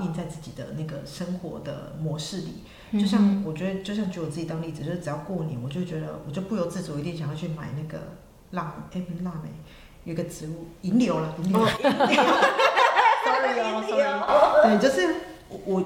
印在自己的那个生活的模式里。就像我觉得，就像举我自己当例子，就是只要过年，我就觉得我就不由自主一定想要去买那个不是腊梅，有一个植物银柳啦，银柳。sorry 哦，sorry。对，就是我